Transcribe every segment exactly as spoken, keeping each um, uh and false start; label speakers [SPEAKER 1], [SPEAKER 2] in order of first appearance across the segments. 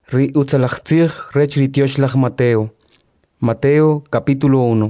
[SPEAKER 1] Ri utzalachtzig rech ritioshlag Mateo. Mateo capítulo uno.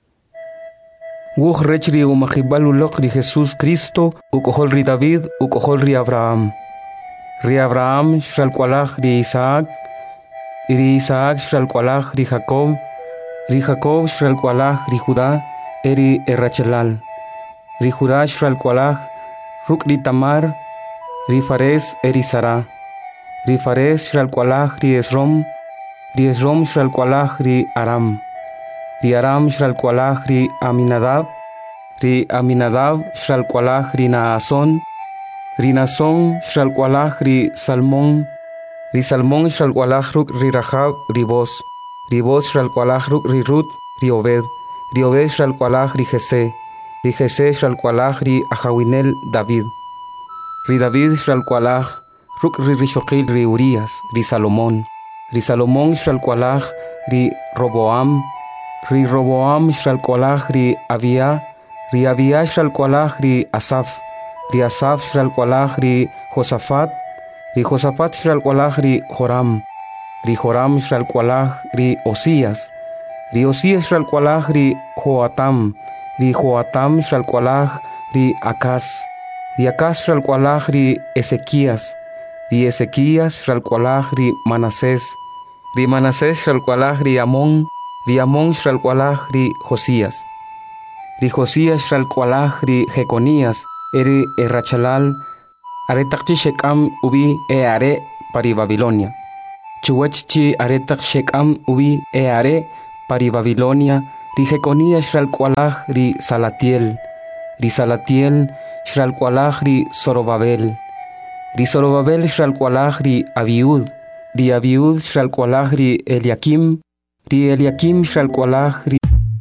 [SPEAKER 1] Wuch rech ri umajibalulok ri Jesús Cristo, ukohol ri David, ukohol ri Abraham. Ri Abraham shalkwalach ri Isaac, ri Isaac shalkwalach ri Jacob, ri Jacob shalkwalach ri Judá, eri Errachelal. Ri Judá shalkwalach ruk ri Tamar, ri Fares eri Sara. Ri Fares shalkwalach ri Esrom, ri Esrom shalkwalach ri Aram. Ri Aram shalkwalach ri Aminadab, ri Aminadab shalkwalach ri Naason, ri Naason shalkwalach ri Salmón, ri Salmón shalkwalach ruk ri Rahab ri Boz, ri Boz shalkwalach ruk ri Rut ri Obed, ri Obed shalkwalach ri Jesé, ri Jesé shalkwalach ri Ahawinel David, ri David shalkwalach ruk ri Rishoqil ri Urias, ri Salomón, ri Salomón shalkwalach ri Roboam, ri Roboam shalkwalach ri Abia, ri Abia shalkwalach ri Asaf, ri Asaf shalkwalach ri Josafat, ri Josafat shalkwalach ri Joram, ri Joram shalkwalach ri Osías, ri Osías shalkwalach ri Joatam, ri Joatam shalkwalach ri Acaz, ri Acaz shalkwalach ri Ezequías, ri Ezequías shalkwalach ri Manasés, ri Manasés shalkwalach ri Amón, ri Amón shalkwalach ri Josías, ri Josías shalkwalach ri Jeconías, eri Errachalal, aretakchi Shekam ubi e are pari Babilonia. Chuwachchi aretak Shekam ubi e are pari Babilonia, ri Jeconías shalkwalach ri Salatiel, ri Salatiel shalkwalach ri Zorobabel, ri Zorobabel shalkwalach ri Abiud, ri Abiud shalkwalach ri Eliakim, ri Eliakim shalkwalach ri...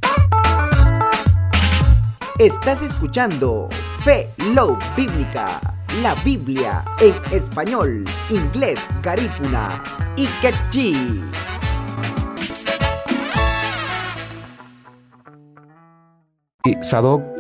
[SPEAKER 2] Estás escuchando Fe Low Bíblica, la Biblia en español, inglés, garífuna y quechí.
[SPEAKER 1] Sadoc